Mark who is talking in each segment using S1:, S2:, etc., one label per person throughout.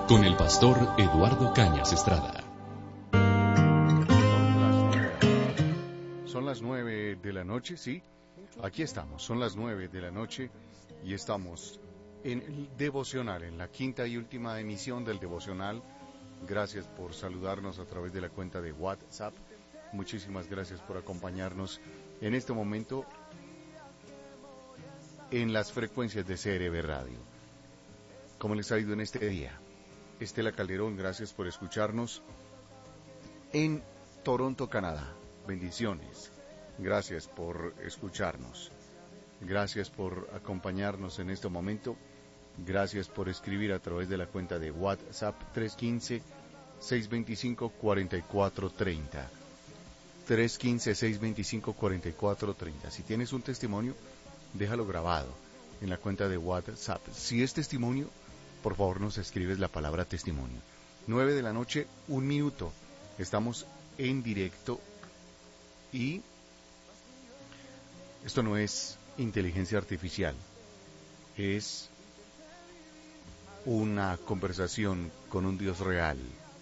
S1: con el pastor Eduardo Cañas Estrada.
S2: Son las 9 de la noche, sí. Aquí estamos, son las 9 de la noche y estamos en el devocional, en la quinta y última emisión del devocional. Gracias por saludarnos a través de la cuenta de WhatsApp. Muchísimas gracias por acompañarnos en este momento en las frecuencias de CRB Radio. ¿Cómo les ha ido en este día? Estela Calderón, gracias por escucharnos en Toronto, Canadá. Bendiciones. Gracias por escucharnos. Gracias por acompañarnos en este momento. Gracias por escribir a través de la cuenta de WhatsApp 315-625-4430. 315-625-4430. Si tienes un testimonio, déjalo grabado en la cuenta de WhatsApp. Si es testimonio, por favor nos escribes la palabra testimonio. 9 de la noche, 1 minuto. Estamos en directo y esto no es inteligencia artificial. Es una conversación con un Dios real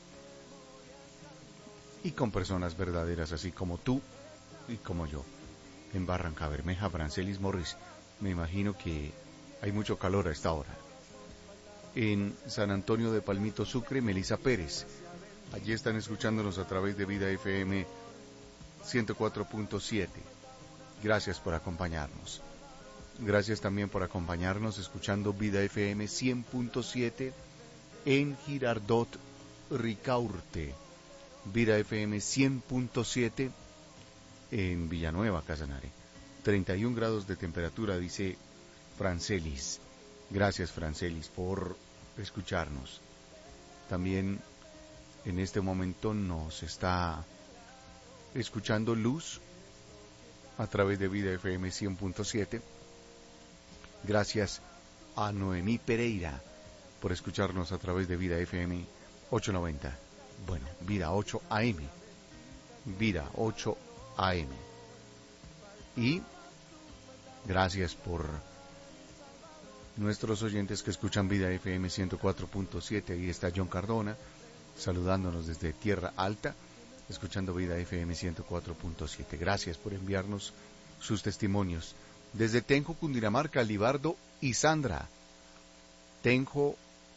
S2: y con personas verdaderas, así como tú y como yo. En Barranca Bermeja, Francelis Morris, me imagino que hay mucho calor a esta hora. En San Antonio de Palmito Sucre, Melissa Pérez. Allí están escuchándonos a través de Vida FM 104.7. Gracias por acompañarnos. Gracias también por acompañarnos escuchando Vida FM 100.7 en Girardot, Ricaurte. Vida FM 100.7 en Villanueva, Casanare. 31 grados de temperatura, dice Francelis. Gracias, Francelis, por escucharnos. También en este momento nos está escuchando Luz a través de Vida FM 100.7. Gracias a Noemí Pereira por escucharnos a través de Vida FM 890. Bueno, Vida 8 AM. Vida 8 AM. Y gracias por nuestros oyentes que escuchan Vida FM 104.7. Ahí está John Cardona saludándonos desde Tierra Alta, escuchando Vida FM 104.7. Gracias por enviarnos sus testimonios. Desde Tenjo, Cundinamarca, Libardo y Sandra. Tenjo,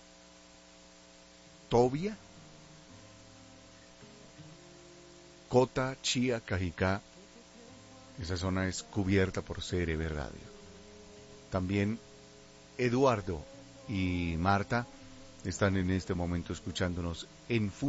S2: Tobia, Cota, Chía, Cajicá. Esa zona es cubierta por CRB Radio. También Eduardo y Marta están en este momento escuchándonos en